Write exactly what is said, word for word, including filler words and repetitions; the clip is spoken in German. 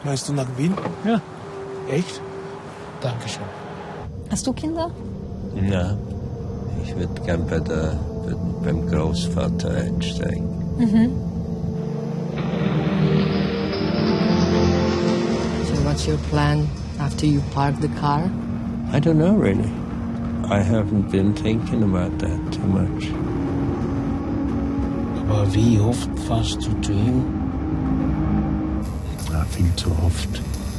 Weißt du nach Wien? Ja. Echt? Dankeschön. Hast du Kinder? Na, ich würde gern bei der, beim Großvater einsteigen. Mhm. So what's your plan after you park the car? I don't know really. I haven't been thinking about that too much. Aber wie oft fährst du zu ihm? Ja, viel zu oft.